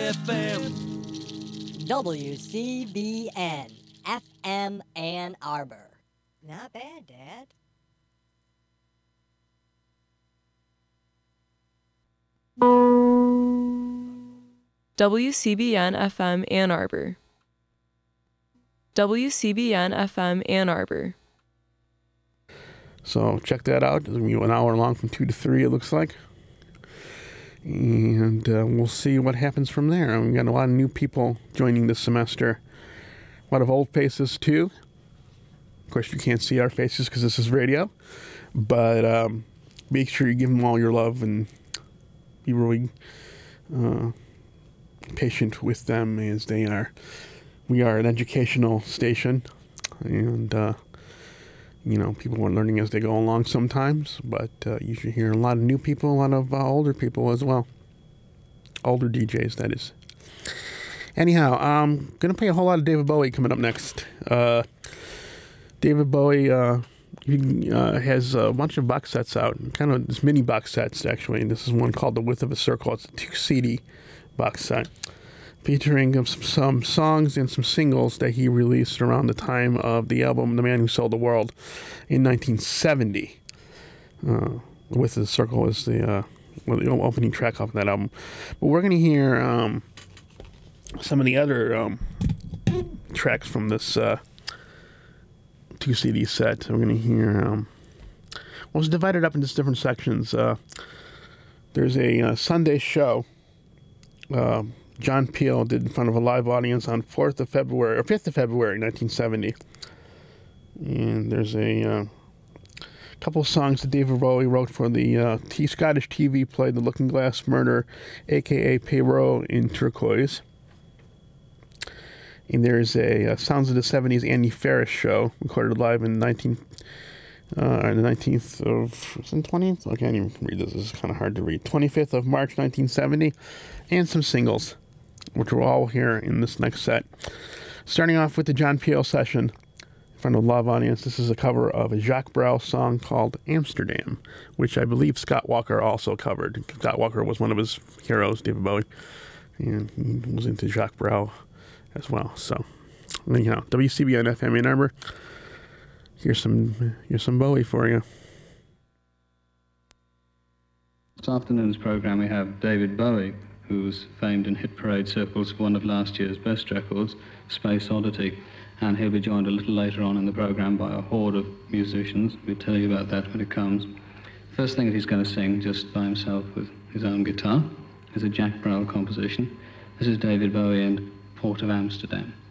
FM. WCBN FM Ann Arbor. Not bad, Dad. WCBN FM Ann Arbor. WCBN FM Ann Arbor. So check that out. It's going to be an hour long from 2 to 3, it looks like. And we'll see what happens from there. We've got a lot of new people joining this semester. A lot of old faces, too. Of course, you can't see our faces because this is radio. But make sure you give them all your love and be really patient with them as they are. We are an educational station. And, people are learning as they go along sometimes. But you should hear a lot of new people, a lot of older people as well. Older DJs, that is. Anyhow, I'm going to play a whole lot of David Bowie coming up next. David Bowie has a bunch of box sets out, kind of this mini box sets, actually. This is one called The Width of a Circle. It's a 2-CD box set featuring some songs and some singles that he released around the time of the album The Man Who Sold the World in 1970. The Width of the Circle is the opening track off that album. But we're going to hear some of the other tracks from this 2-CD set. We're going to hear... it's divided up into different sections. There's a Sunday show John Peel did in front of a live audience on 5th of February, 1970. And there's a couple of songs that David Bowie wrote for the Scottish TV play The Looking Glass Murder, a.k.a. Perrault in Turquoise. And there's a Sounds of the 70s Andy Ferris show, recorded live in the 19th of... Is it 20th? I can't even read this. This is kind of hard to read. 25th of March, 1970. And some singles, which we'll all hear in this next set. Starting off with the John Peel session in front of a live audience. This is a cover of a Jacques Brel song called Amsterdam, which I believe Scott Walker also covered. Scott Walker was one of his heroes, David Bowie, and he was into Jacques Brel as well. So, WCBN FM Ann Arbor. Here's some Bowie for you. This afternoon's program we have David Bowie, who's famed in hit parade circles for one of last year's best records, Space Oddity, and he'll be joined a little later on in the program by a horde of musicians. We'll tell you about that when it comes. First thing that he's going to sing just by himself with his own guitar is a Jacques Brel composition. This is David Bowie and Port of Amsterdam.